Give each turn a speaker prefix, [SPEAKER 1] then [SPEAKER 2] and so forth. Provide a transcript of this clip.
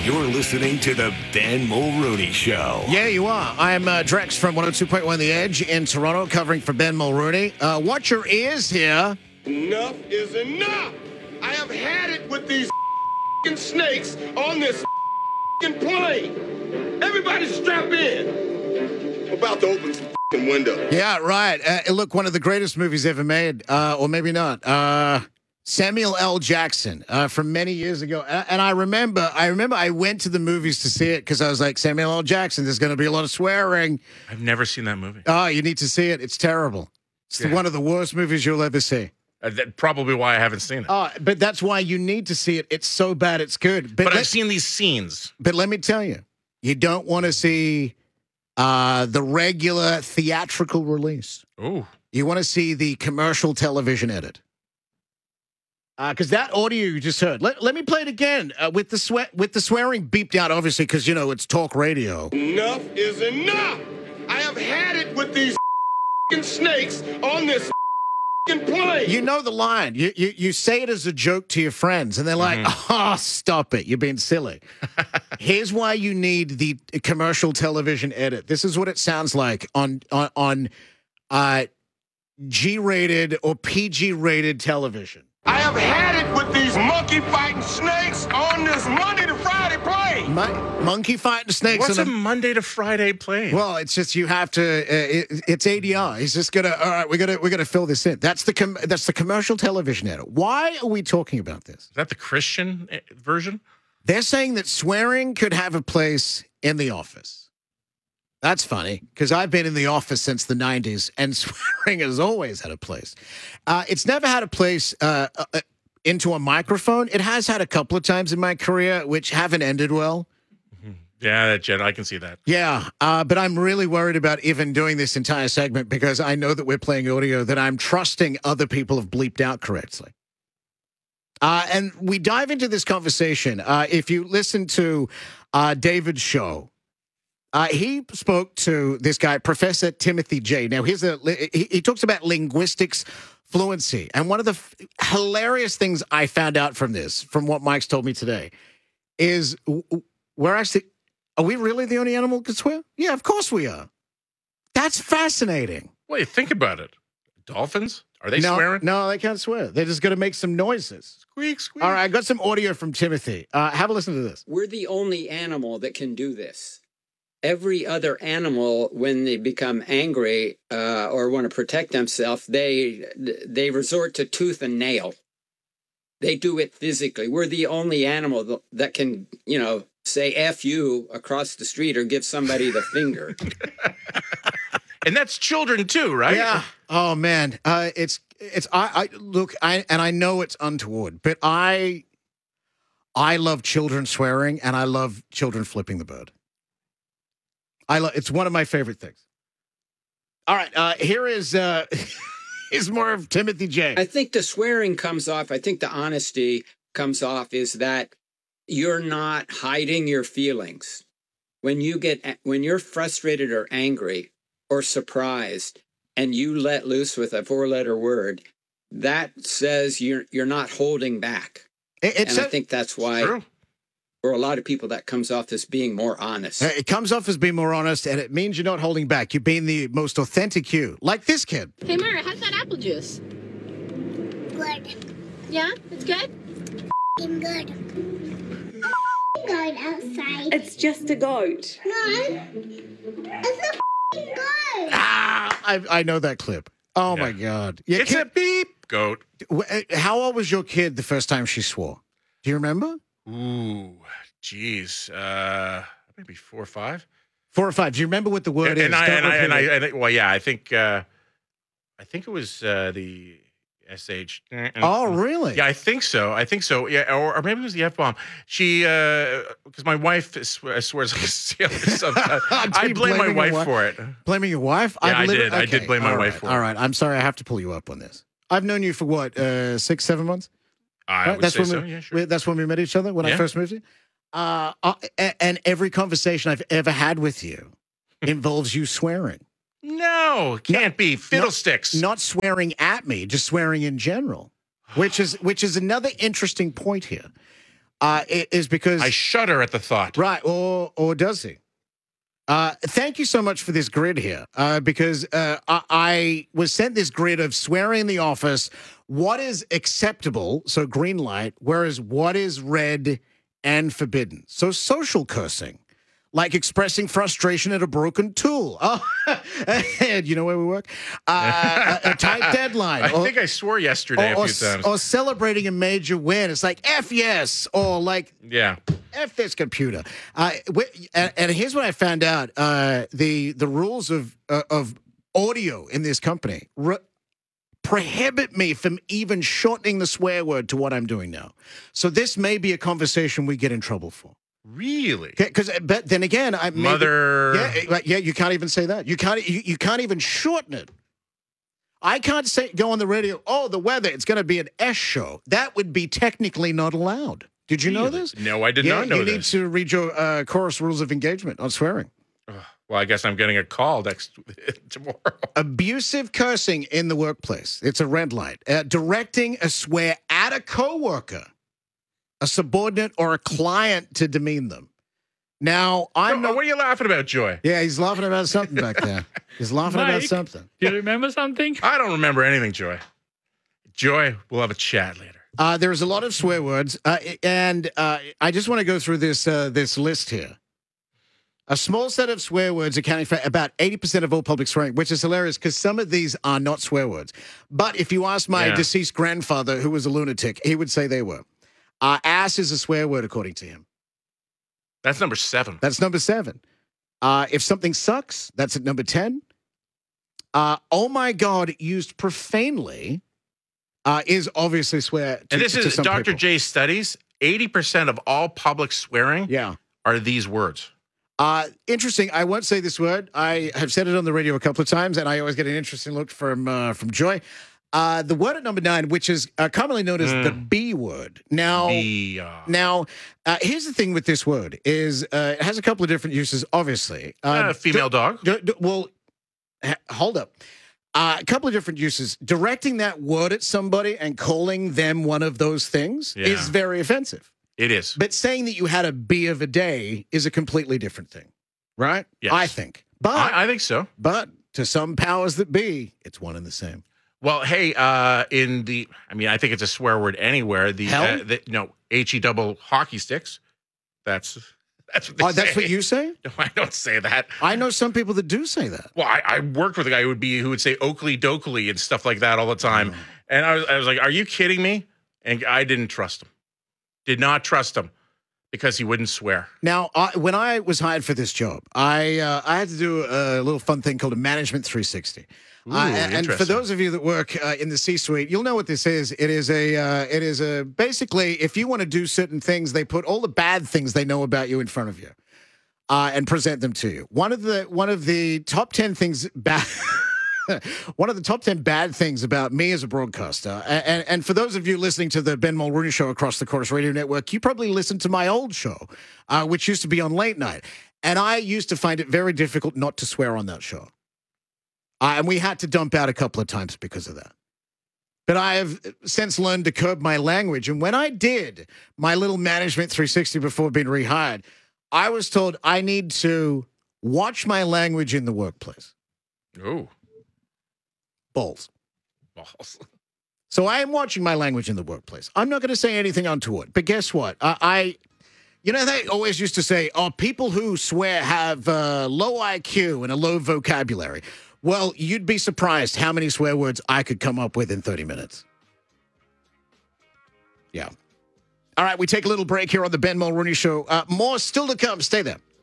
[SPEAKER 1] You're listening to the Ben Mulrooney Show.
[SPEAKER 2] Yeah, you are. I'm Drex from 102.1 The Edge in Toronto, covering for Ben Mulrooney. Watch your ears here.
[SPEAKER 3] Enough is enough. I have had it with these snakes on this plane. Everybody strap in. I'm about to open some window.
[SPEAKER 2] Yeah, right. Look, one of the greatest movies ever made, or maybe not. Samuel L. Jackson from many years ago. And I remember I went to the movies to see it because I was like, Samuel L. Jackson, there's going to be a lot of swearing.
[SPEAKER 4] I've never seen that movie.
[SPEAKER 2] Oh, you need to see it. It's terrible. It's one of the worst movies you'll ever see.
[SPEAKER 4] That's probably why I haven't seen it.
[SPEAKER 2] Oh, but that's why you need to see it. It's so bad, it's good.
[SPEAKER 4] But I've seen these scenes.
[SPEAKER 2] But let me tell you, you don't want to see the regular theatrical release.
[SPEAKER 4] Ooh.
[SPEAKER 2] You want to see the commercial television edit. Because that audio you just heard. Let me play it again with the swearing beeped out, obviously, because, it's talk radio.
[SPEAKER 3] Enough is enough. I have had it with these snakes on this plane.
[SPEAKER 2] You know the line. You say it as a joke to your friends, and they're like, oh, stop it. You're being silly. Here's why you need the commercial television edit. This is what it sounds like on G-rated or PG-rated television.
[SPEAKER 3] I have had it with these monkey fighting snakes on this Monday to Friday plane.
[SPEAKER 2] Monkey fighting snakes.
[SPEAKER 4] What's a Monday to Friday plane?
[SPEAKER 2] Well, it's just you have to. It's ADR. He's just gonna. All right, we're gonna fill this in. That's the commercial television edit. Why are we talking about this?
[SPEAKER 4] Is that the Christian version?
[SPEAKER 2] They're saying that swearing could have a place in The Office. That's funny, because I've been in The Office since the 90s, and swearing has always had a place. It's never had a place into a microphone. It has had a couple of times in my career, which haven't ended well.
[SPEAKER 4] Yeah, I can see that.
[SPEAKER 2] Yeah, but I'm really worried about even doing this entire segment, because I know that we're playing audio that I'm trusting other people have bleeped out correctly. And we dive into this conversation. If you listen to David's show, he spoke to this guy, Professor Timothy J. Now, he talks about linguistics fluency. And one of the hilarious things I found out from what Mike's told me today, is are we really the only animal that can swear? Yeah, of course we are. That's fascinating.
[SPEAKER 4] Wait, think about it. Dolphins? Are they swearing?
[SPEAKER 2] No, they can't swear. They're just going to make some noises.
[SPEAKER 4] Squeak, squeak.
[SPEAKER 2] All right, I got some audio from Timothy. Have a listen to this.
[SPEAKER 5] We're the only animal that can do this. Every other animal, when they become angry or want to protect themselves, they resort to tooth and nail. They do it physically. We're the only animal that can, say F you across the street or give somebody the finger.
[SPEAKER 4] And that's children too, right?
[SPEAKER 2] Yeah. Oh man, I look. I know it's untoward, but I love children swearing, and I love children flipping the bird. It's one of my favorite things. All right, here is is more of Timothy J.
[SPEAKER 5] I think the swearing comes off. I think the honesty comes off is that you're not hiding your feelings. When you're frustrated or angry or surprised, and you let loose with a 4-letter word, that says you're not holding back. I think that's why. For a lot of people, that comes off as being more honest.
[SPEAKER 2] It comes off as being more honest, and it means you're not holding back. You're being the most authentic you, like this kid.
[SPEAKER 6] Hey, Mara, how's that apple juice?
[SPEAKER 7] Good.
[SPEAKER 6] Yeah? It's good?
[SPEAKER 7] Good. Goat outside.
[SPEAKER 8] It's just a goat.
[SPEAKER 7] No. It's a goat.
[SPEAKER 2] I know that clip. Oh, my God. Yeah,
[SPEAKER 4] It's a beep goat.
[SPEAKER 2] How old was your kid the first time she swore? Do you remember?
[SPEAKER 4] Ooh, geez. Maybe 4 or 5.
[SPEAKER 2] 4 or 5. Do you remember what the word is?
[SPEAKER 4] I think it was the SH.
[SPEAKER 2] Oh, really?
[SPEAKER 4] Yeah, I think so. Yeah, or maybe it was the F-bomb. She, because my wife swears like a sailor sometimes. I blame my wife for it.
[SPEAKER 2] Blaming your wife?
[SPEAKER 4] Yeah, I did. Okay. I did blame my wife for it.
[SPEAKER 2] All right. I'm sorry. I have to pull you up on this. I've known you for what, 6, 7 months?
[SPEAKER 4] I would say so, yeah, sure.
[SPEAKER 2] That's when we met each other, when I first moved here. And every conversation I've ever had with you involves you swearing.
[SPEAKER 4] No, can't be. Fiddlesticks.
[SPEAKER 2] Not swearing at me, just swearing in general, which is another interesting point here. is because
[SPEAKER 4] I shudder at the thought.
[SPEAKER 2] right, or does he? Thank you so much for this grid here, because I was sent this grid of swearing in the office. What is acceptable? So green light. Whereas what is red and forbidden? So social cursing. Like expressing frustration at a broken tool. Oh, and you know where we work? A tight deadline.
[SPEAKER 4] I think I swore yesterday a few times.
[SPEAKER 2] Or celebrating a major win. It's like, F yes. Or like,
[SPEAKER 4] Yeah.
[SPEAKER 2] F this computer. And here's what I found out. The rules of audio in this company prohibit me from even shortening the swear word to what I'm doing now. So this may be a conversation we get in trouble for.
[SPEAKER 4] Really?
[SPEAKER 2] But then again,
[SPEAKER 4] Mother.
[SPEAKER 2] Yeah, you can't even say that. You can't even shorten it. I can't go on the radio, oh, the weather, it's going to be an S show. That would be technically not allowed. Did you know this?
[SPEAKER 4] No, I did not know
[SPEAKER 2] you
[SPEAKER 4] this.
[SPEAKER 2] need to read your chorus rules of engagement on swearing.
[SPEAKER 4] Well, I guess I'm getting a call tomorrow.
[SPEAKER 2] Abusive cursing in the workplace. It's a red light. Directing a swear at a coworker, a subordinate, or a client to demean them. Now,
[SPEAKER 4] What are you laughing about, Joy?
[SPEAKER 2] Yeah, he's laughing about something back there. He's laughing about
[SPEAKER 8] Mike?
[SPEAKER 2] something.
[SPEAKER 8] Do you remember something?
[SPEAKER 4] I don't remember anything, Joy. Joy, we'll have a chat later.
[SPEAKER 2] There's a lot of swear words, and I just want to go through this list here. A small set of swear words accounting for about 80% of all public swearing, which is hilarious because some of these are not swear words. But if you ask my deceased grandfather, who was a lunatic, he would say they were. Ass is a swear word, according to him.
[SPEAKER 4] That's number 7.
[SPEAKER 2] That's number 7. If something sucks, that's at number 10. Oh my God, used profanely is obviously swear.
[SPEAKER 4] And this is Dr. J's studies. 80% of all public swearing are these words.
[SPEAKER 2] Interesting. I won't say this word. I have said it on the radio a couple of times, and I always get an interesting look from Joy. The word at number 9, which is commonly known as the B word. Now, here's the thing with this word is it has a couple of different uses, obviously.
[SPEAKER 4] Female dog.
[SPEAKER 2] Well, hold up. A couple of different uses. Directing that word at somebody and calling them one of those things is very offensive.
[SPEAKER 4] It is.
[SPEAKER 2] But saying that you had a B of a day is a completely different thing, right?
[SPEAKER 4] Yes.
[SPEAKER 2] I think. But
[SPEAKER 4] I think so.
[SPEAKER 2] But to some powers that be, it's one and the same.
[SPEAKER 4] Well, hey, I think it's a swear word anywhere. HE double hockey sticks. That's what they say.
[SPEAKER 2] That's what you say?
[SPEAKER 4] No, I don't say that.
[SPEAKER 2] I know some people that do say that.
[SPEAKER 4] Well, I worked with a guy who would say Oakley Dokley and stuff like that all the time. And I was like, are you kidding me? And I didn't trust him. Did not trust him because he wouldn't swear.
[SPEAKER 2] Now, when I was hired for this job, I had to do a little fun thing called a Management 360. And for those of you that work in the C-suite, you'll know what this is. It is a basically, if you want to do certain things, they put all the bad things they know about you in front of you and present them to you. One of the top 10 things bad. One of the top 10 bad things about me as a broadcaster, and for those of you listening to the Ben Mulrooney Show across the Chorus Radio Network, you probably listened to my old show, which used to be on late night. And I used to find it very difficult not to swear on that show. And we had to dump out a couple of times because of that. But I have since learned to curb my language. And when I did my little Management 360 before being rehired, I was told I need to watch my language in the workplace.
[SPEAKER 4] Oh.
[SPEAKER 2] Balls. So I am watching my language in the workplace. I'm not going to say anything untoward. But guess what? They always used to say, people who swear have low IQ and a low vocabulary. Well, you'd be surprised how many swear words I could come up with in 30 minutes. Yeah. All right, we take a little break here on the Ben Mulrooney Show. More still to come. Stay there.